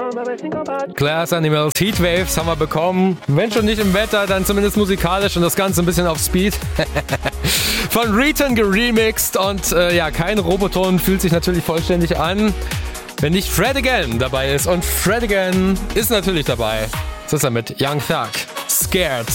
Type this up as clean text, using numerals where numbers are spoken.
Glass Animals, Heatwaves haben wir bekommen. Wenn schon nicht im Wetter, dann zumindest musikalisch und das Ganze ein bisschen auf Speed. Von Return geremixed und kein Roboton fühlt sich natürlich vollständig an, wenn nicht Fred Again dabei ist. Und Fred Again ist natürlich dabei. Das ist er mit Young Thug. Scared.